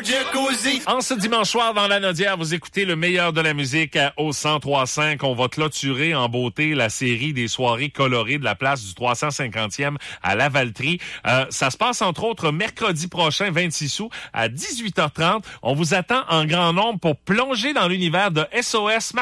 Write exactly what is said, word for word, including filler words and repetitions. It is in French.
jacuzzi. En ce dimanche soir, dans la Nodière, vous écoutez le meilleur de la musique au cent trois cinq. On va clôturer en beauté la série des soirées colorées de la place du trois cent cinquantième à Lavaltrie. Euh, ça se passe entre autres mercredi prochain, vingt-six août, à dix-huit heures trente. On vous attend en grand nombre pour plonger dans l'univers de S O S